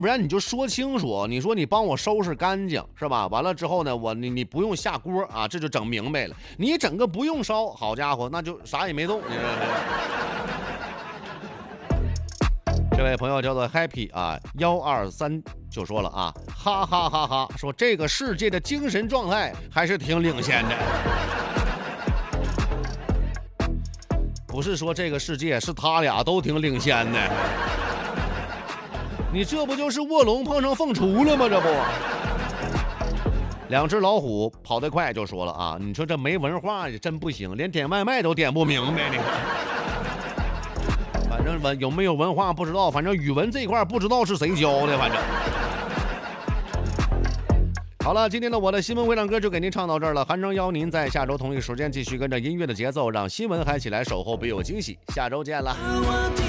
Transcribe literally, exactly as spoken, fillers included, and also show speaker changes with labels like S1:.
S1: 不然你就说清楚，你说你帮我收拾干净是吧？完了之后呢，我你你不用下锅啊，这就整明白了。你整个不用烧，好家伙，那就啥也没动。这位朋友叫做 Happy 啊，幺二三就说了啊，哈哈哈哈，说这个世界的精神状态还是挺领先的。不是说这个世界，是他俩都挺领先的。你这不就是卧龙碰上凤雏了吗？这不，两只老虎跑得快就说了啊，你说这没文化也真不行，连点外卖都点不明白呢。反正文有没有文化不知道，反正语文这一块不知道是谁教的，反正。好了，今天的我的新闻会唱歌就给您唱到这儿了，韩征邀您在下周同一时间继续跟着音乐的节奏，让新闻嗨起来，守候别有惊喜，下周见了。